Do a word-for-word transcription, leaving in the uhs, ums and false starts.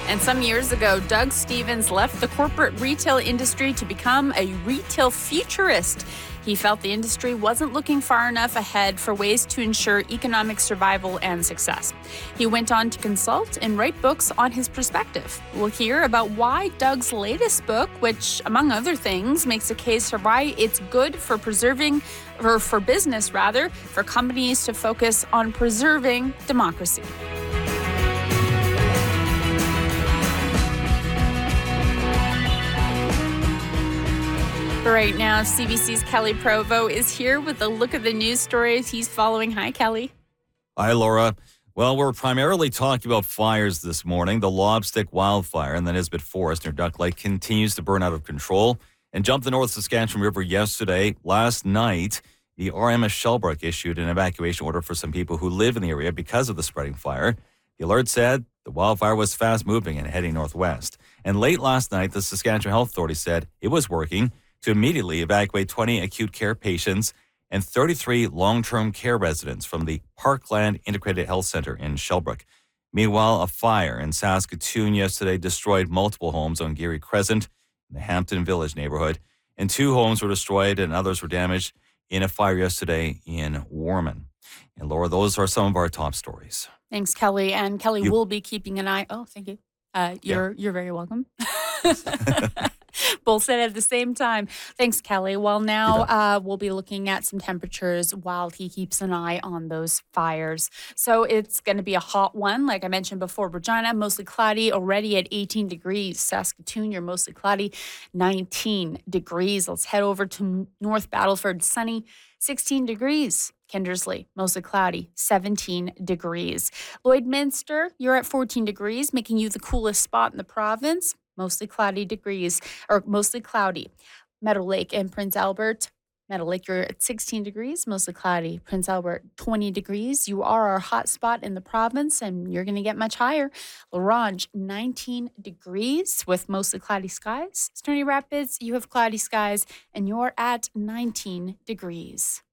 And some years ago, Doug Stevens left the corporate retail industry to become a retail futurist. He felt the industry wasn't looking far enough ahead for ways to ensure economic survival and success. He went on to consult and write books on his perspective. We'll hear about why Doug's latest book, which, among other things, makes a case for why it's good for preserving, or for business rather, for companies to focus on preserving democracy. Right now, C B C's Kelly Provo is here with a look at the news stories he's following. Hi, Kelly. Hi, Laura. Well, we're primarily talking about fires this morning. The Lobstick wildfire in the Nisbet Forest near Duck Lake continues to burn out of control and jumped the North Saskatchewan River yesterday. Last night, the R M S Shellbrook issued an evacuation order for some people who live in the area because of the spreading fire. The alert said the wildfire was fast-moving and heading northwest. And late last night, the Saskatchewan Health Authority said it was working to immediately evacuate twenty acute care patients and thirty-three long-term care residents from the Parkland Integrated Health Center in Shellbrook. Meanwhile, a fire in Saskatoon yesterday destroyed multiple homes on Geary Crescent in the Hampton Village neighborhood, and two homes were destroyed and others were damaged in a fire yesterday in Warman. And Laura, those are some of our top stories. Thanks, Kelly. And Kelly You- will be keeping an eye. Oh, thank you. Uh, you're you're very welcome. Both said at the same time. Thanks, Kelly. Well, now uh, we'll be looking at some temperatures while he keeps an eye on those fires. So it's going to be a hot one. Like I mentioned before, Regina, mostly cloudy, already at eighteen degrees. Saskatoon, you're mostly cloudy, nineteen degrees. Let's head over to North Battleford, sunny, sixteen degrees. Kindersley, mostly cloudy, seventeen degrees. Lloydminster, you're at fourteen degrees, making you the coolest spot in the province. Mostly cloudy degrees, or mostly cloudy. Meadow Lake and Prince Albert. Meadow Lake, you're at sixteen degrees, mostly cloudy. Prince Albert, twenty degrees. You are our hot spot in the province, and you're going to get much higher. La Ronge, nineteen degrees with mostly cloudy skies. Stony Rapids, you have cloudy skies, and you're at nineteen degrees.